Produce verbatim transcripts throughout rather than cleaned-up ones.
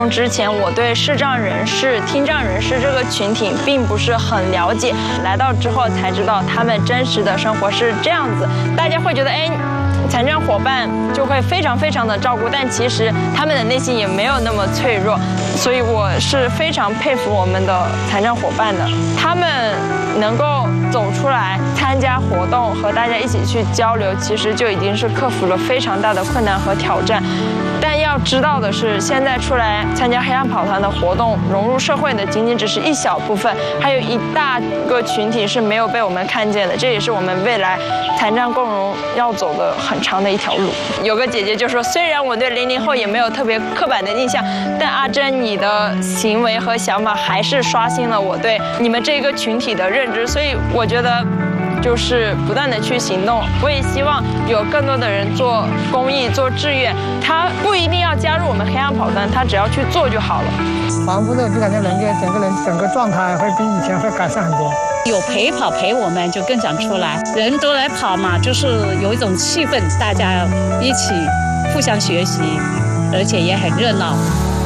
之前我对视障人士、听障人士这个群体并不是很了解，来到之后才知道他们真实的生活是这样子。大家会觉得，哎，残障伙伴就会非常非常的照顾，但其实他们的内心也没有那么脆弱。所以我是非常佩服我们的残障伙伴的，他们能够走出来参加活动，和大家一起去交流，其实就已经是克服了非常大的困难和挑战。但要知道的是，现在出来参加黑暗跑团的活动，融入社会的仅仅只是一小部分，还有一大个群体是没有被我们看见的。这也是我们未来残障共融要走的很长的一条路。有个姐姐就说，虽然我对零零后也没有特别刻板的印象，但阿珍你的行为和想法还是刷新了我对你们这个群体的认知。所以我觉得，就是不断的去行动。我也希望有更多的人做公益、做志愿，他不一定要加入我们黑暗跑团，他只要去做就好了。 跑步的就感觉人家整个人整个状态会比以前会改善很多。 有陪跑陪我们，就更想出来。人都来跑嘛，就是有一种气氛，大家一起互相学习，而且也很热闹。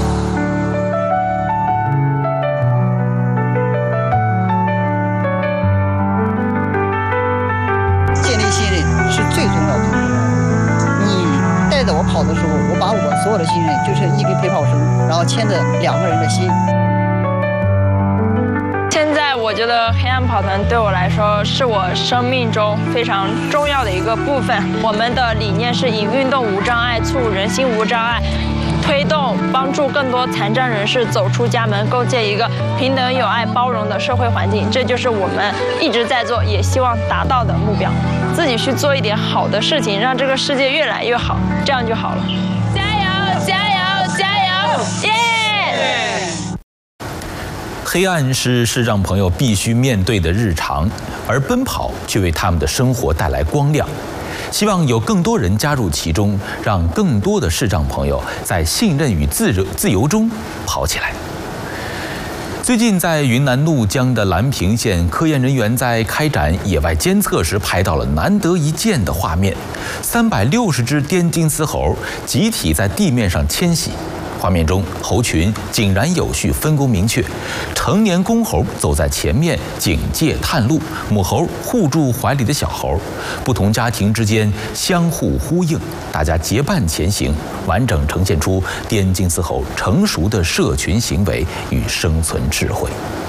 是最重要的。你带着我跑的时候，我把我所有的信任就是一个陪跑绳，然后牵着两个人的心。 现在我觉得黑暗跑团对我来说是我生命中非常重要的一个部分。我们的理念是以运动无障碍促人心无障碍，推动帮助更多残障人士走出家门，构建一个平等、友爱、包容的社会环境。这就是我们一直在做，也希望达到的目标。自己去做一点好的事情，让这个世界越来越好，这样就好了。加油！加油！加油！耶！ 黑暗是视障朋友必须面对的日常，而奔跑却为他们的生活带来光亮。希望有更多人加入其中，让更多的视障朋友在信任与自由自由中跑起来。最近，在云南怒江的兰平县，科研人员在开展野外监测时拍到了难得一见的画面：三百六十只滇金丝猴集体在地面上迁徙。画面中，猴群井然有序，分工明确。成年公猴走在前面，警戒探路；母猴护住怀里的小猴。不同家庭之间相互呼应，大家结伴前行，完整呈现出滇金丝猴成熟的社群行为与生存智慧。